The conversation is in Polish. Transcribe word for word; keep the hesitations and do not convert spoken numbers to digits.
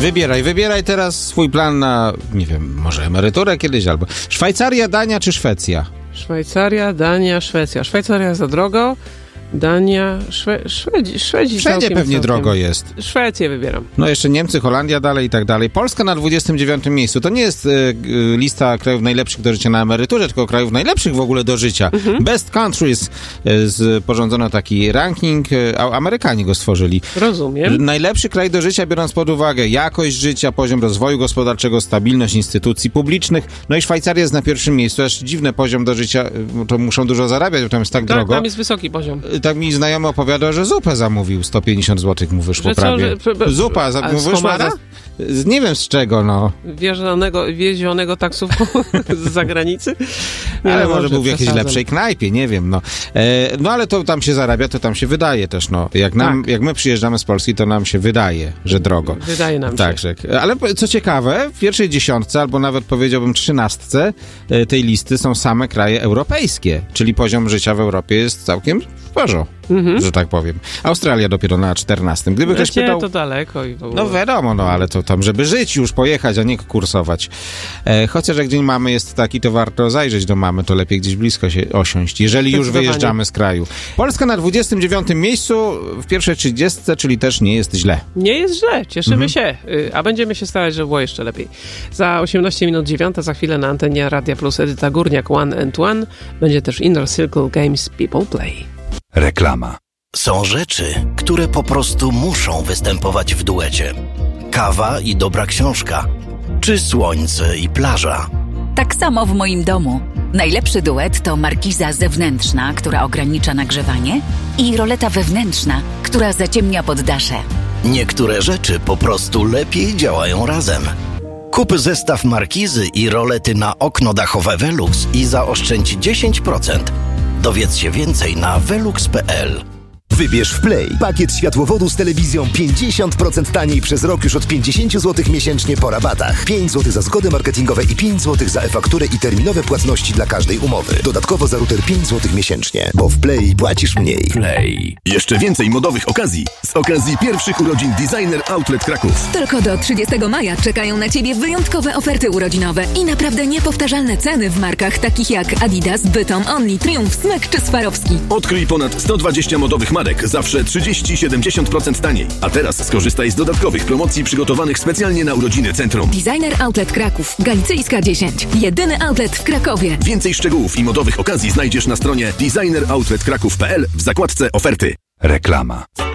Wybieraj, wybieraj teraz swój plan na, nie wiem, może emeryturę kiedyś, albo Szwajcaria, Dania czy Szwecja? Szwajcaria, Dania, Szwecja. Szwajcaria za drogo, Dania, Szwe... Szwedzi, Szwedzi Wszędzie całkiem, pewnie całkiem. drogo jest. Szwecję wybieram. No jeszcze Niemcy, Holandia dalej i tak dalej. Polska na dwudziestym dziewiątym miejscu. To nie jest y, y, lista krajów najlepszych do życia na emeryturze, tylko krajów najlepszych w ogóle do życia. Mhm. Best Countries. Y, sporządzono taki ranking. Y, a Amerykanie go stworzyli. Rozumiem. Najlepszy kraj do życia, biorąc pod uwagę jakość życia, poziom rozwoju gospodarczego, stabilność instytucji publicznych. No i Szwajcaria jest na pierwszym miejscu. Aż dziwny poziom do życia. Y, to muszą dużo zarabiać, bo tam jest tak, tak drogo. Tam jest wysoki poziom. Y, tak mi znajomy opowiadał, że zupę zamówił. sto pięćdziesiąt złotych mu wyszło Że co, prawie. że- p- p- Zupa za, a mu z wyszła. homara? Z, nie wiem z czego, no. Wiezionego, wiezionego taksówką z zagranicy? Nie, Ale no, może był w jakiejś przesadzam. lepszej knajpie, nie wiem, no. E, no ale to tam się zarabia, to tam się wydaje też, no. Jak nam, Tak. jak my przyjeżdżamy z Polski, to nam się wydaje, że drogo. Wydaje nam się. Tak, że, ale co ciekawe, w pierwszej dziesiątce, albo nawet powiedziałbym trzynastce e, tej listy są same kraje europejskie, czyli poziom życia w Europie jest całkiem w porządku, Mhm. że tak powiem. Australia dopiero na czternastym. Gdyby ktoś Wiecie, pytał... to daleko i w ogóle. No wiadomo, no ale to tam, żeby żyć już, pojechać, a nie kursować. E, chociaż jak dzień mamy jest taki, to warto zajrzeć do mamy, to lepiej gdzieś blisko się osiąść, jeżeli już Zdecydowanie. wyjeżdżamy z kraju. Polska na dwudziestym dziewiątym miejscu, w pierwszej trzydziestce, czyli też nie jest źle. Nie jest źle, cieszymy Mhm. się, y, a będziemy się starać, żeby było jeszcze lepiej. Za osiemnaście minut dziewiąta, za chwilę na antenie Radia Plus Edyta Górniak, One and One. Będzie też Inner Circle Games People Play. Reklama. Są rzeczy, które po prostu muszą występować w duecie. Kawa i dobra książka, czy słońce i plaża. Tak samo w moim domu. Najlepszy duet to markiza zewnętrzna, która ogranicza nagrzewanie, i roleta wewnętrzna, która zaciemnia poddasze. Niektóre rzeczy po prostu lepiej działają razem. Kup zestaw markizy i rolety na okno dachowe Velux i zaoszczędź dziesięć procent. Dowiedz się więcej na velux kropka p l. Wybierz w Play pakiet światłowodu z telewizją pięćdziesiąt procent taniej przez rok już od pięćdziesiąt złotych miesięcznie po rabatach. pięć złotych za zgody marketingowe i pięć złotych za e-fakturę i terminowe płatności dla każdej umowy. Dodatkowo za router pięć złotych miesięcznie, bo w Play płacisz mniej. Play. Jeszcze więcej modowych okazji z okazji pierwszych urodzin Designer Outlet Kraków. Tylko do trzydziestego maja czekają na Ciebie wyjątkowe oferty urodzinowe i naprawdę niepowtarzalne ceny w markach takich jak Adidas, Bytom, Only, Triumph, Smeg czy Swarowski. Odkryj ponad sto dwadzieścia modowych marek, zawsze trzydzieści do siedemdziesięciu procent taniej. A teraz skorzystaj z dodatkowych promocji przygotowanych specjalnie na urodziny centrum. Designer Outlet Kraków, Galicyjska dziesięć. Jedyny outlet w Krakowie. Więcej szczegółów i modowych okazji znajdziesz na stronie designer outlet kraków kropka p l w zakładce oferty. Reklama.